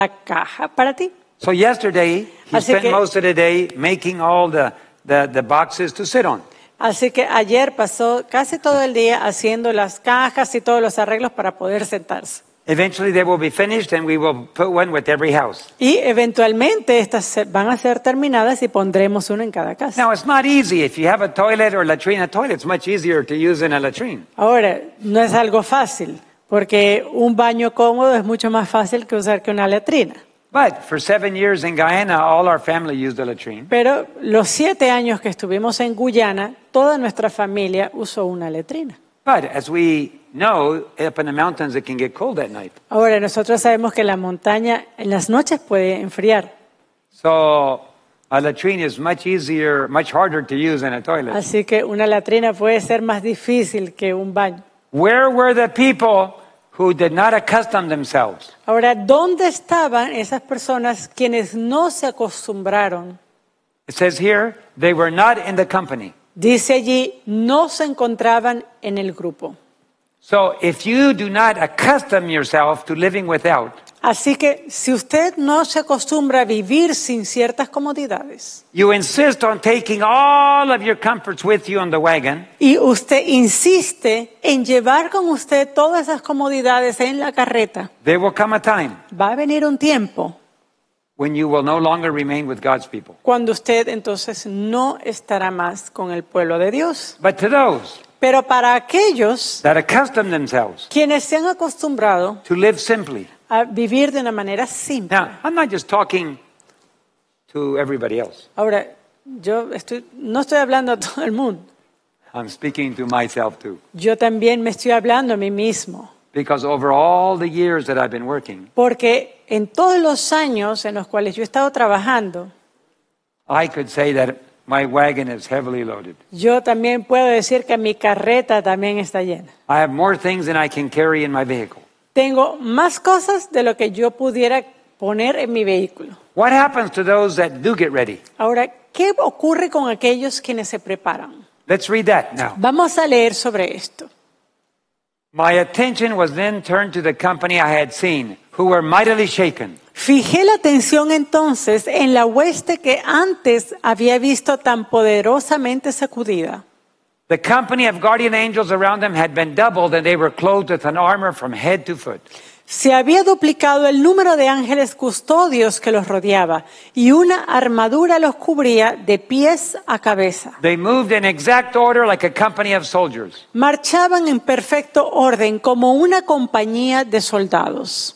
la caja para ti. So yesterday, he Así spent que- most of the day making all the boxes to sit on. Así que ayer pasó casi todo el día haciendo las cajas y todos los arreglos para poder sentarse. Eventually they will be finished and we will put one with every house. Y eventualmente van a ser terminadas y pondremos una en cada casa. Now it's not easy. If you have a toilet or latrine, a toilet's much easier to use than a latrine. Ahora, no es algo fácil, porque un baño cómodo es mucho más fácil que usar que una latrina. But for 7 years in Guyana, all our family used a latrine. Pero los 7 años que estuvimos en Guyana, toda nuestra familia usó una latrina. But as we know, up in the mountains it can get cold at night. Ahora, nosotros sabemos que la montaña en las noches puede enfriar. So a latrine is much easier, much harder to use than a toilet. Así que una latrina puede ser más difícil que un baño. Where were the people who did not accustom themselves? Ahora, ¿dónde estaban esas personas quienes no se acostumbraron? It says here, they were not in the company. Dice allí, no se encontraban en el grupo. So if you do not accustom yourself to living without, Así que si usted no se acostumbra a vivir sin ciertas comodidades you insist on taking all of your comforts with you on the wagon, y usted insiste en llevar con usted todas esas comodidades en la carreta, there will come a time va a venir un tiempo when you will no longer remain with God's people. cuando usted entonces no estará más con el pueblo de Dios. But to those Pero para aquellos that accustom themselves quienes se han acostumbrado to live simply. a vivir de una manera simple. Now, I'm not just talking to everybody else. Ahora, no estoy hablando a todo el mundo. I'm speaking to myself too. Yo también me estoy hablando a mí mismo. Because over all the years that I've been working, Porque en todos los años en los cuales yo he estado trabajando, I could say that my wagon is heavily loaded. yo también puedo decir que mi carreta también está llena. I have more things than I can carry in my vehicle. Tengo más cosas de lo que yo pudiera poner en mi vehículo. What happens to those that do get ready? Ahora, ¿qué ocurre con aquellos quienes se preparan? Let's read that now. Vamos a leer sobre esto. My attention was then turned to the company I had seen, who were mightily shaken. Fijé la atención entonces en la hueste que antes había visto tan poderosamente sacudida. The company of guardian angels around them had been doubled, and they were clothed with an armor from head to foot. Se había duplicado el número de ángeles custodios que los rodeaba y una armadura los cubría de pies a cabeza. They moved in exact order like a company of soldiers. Marchaban en perfecto orden como una compañía de soldados.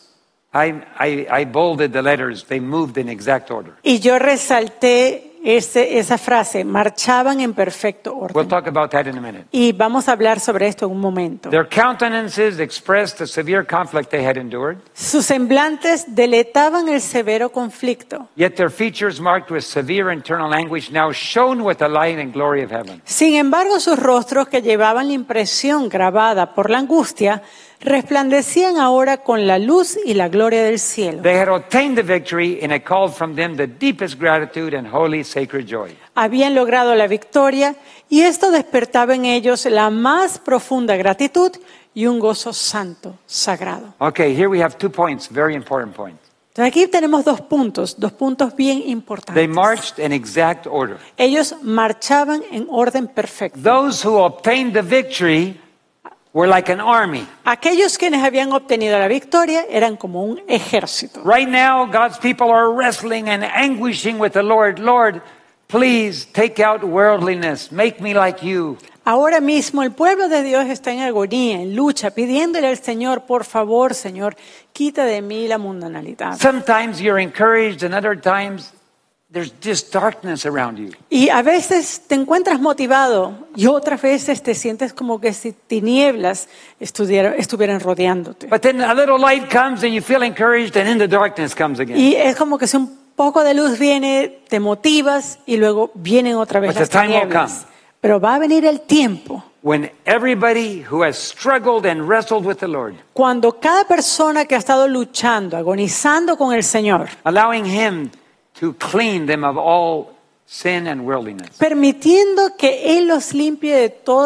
I bolded the letters. They moved in exact order. Y yo resalté esa frase, marchaban en perfecto We'll orden. talk about that in a minute. Y vamos a hablar sobre esto en un momento. Their countenances expressed the severe conflict they had endured, Sus semblantes deletaban el severo conflicto. yet their features marked with severe internal anguish now shone with the light and glory of heaven. Sin embargo, sus rostros, que llevaban la impresión grabada por la angustia, resplandecían ahora con la luz y la gloria del cielo. They had obtained the victory, and it called from them the deepest gratitude and holy sacred joy. Habían logrado la victoria y esto despertaba en ellos la más profunda gratitud y un gozo santo, sagrado. Okay, here we have 2 points, very important points. Entonces aquí tenemos dos puntos bien They importantes. marched in exact order. Ellos marchaban en orden perfecto. Those who obtained the victory were like an army. Aquellos quienes habían obtenido la victoria eran como un ejército. Right now, God's people are wrestling and anguishing with the Lord. Lord, please take out worldliness. Make me like you. Ahora mismo el pueblo de Dios está en agonía, en lucha, pidiéndole al Señor, por favor, Señor, quita de mí la mundanalidad. Sometimes you're encouraged, and other times there's just darkness around you. Y a veces te encuentras motivado y otras veces te sientes como que si tinieblas estuvieran rodeándote. But then a little light comes and you feel encouraged, and then the darkness comes again. Y es como que si un poco de luz viene, te motivas y luego vienen otra vez But las the time will tinieblas. come. Pero va a venir el tiempo When everybody who has struggled and wrestled with the Lord, cuando cada persona que ha estado luchando, agonizando con el Señor, allowing Him to clean them of all sin and worldliness, permitiendo que Él los limpie de toda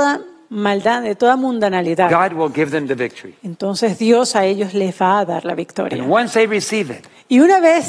maldad, de toda mundanalidad, God will give them the victory. entonces Dios a ellos les va a dar la victoria. And once they receive it, Y una vez